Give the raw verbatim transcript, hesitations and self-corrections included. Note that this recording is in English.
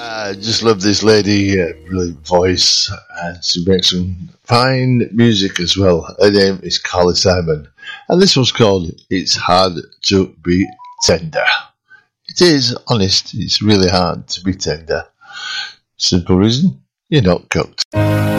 I just love this lady, uh, brilliant voice, and she makes some fine music as well. Her name is Carly Simon, and this one's called It's Hard to Be Tender. It is, honest, it's really hard to be tender. Simple reason, you're not cooked.